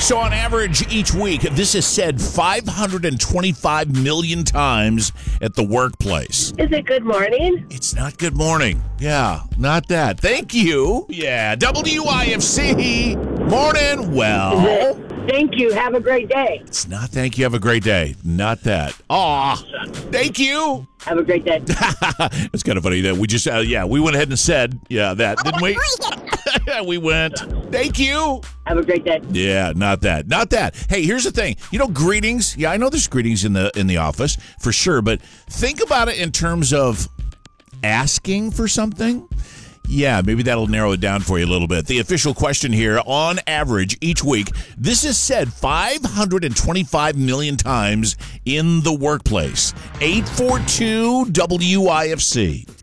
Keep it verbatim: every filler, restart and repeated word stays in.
So on average, each week, this is said five hundred twenty-five million times at the workplace. Is it good morning? It's not good morning. Yeah, not that. Thank you. Yeah, W I F C. Morning. Well, Thank you. Have a great day. it's not thank you. Have a great day. Not that. Aw, thank you. Have a great day. It's kind of funny that we just, uh, yeah, we went ahead and said, yeah, that, didn't we? We went, thank you. Have a great day. Yeah, not that. Not that. Hey, here's the thing. You know, greetings. Yeah, I know there's greetings in the in the office for sure, but think about it in terms of asking for something. Yeah, maybe that'll narrow it down for you a little bit. The official question here, on average, each week, this is said five hundred twenty-five million times in the workplace. eight four two W I F C.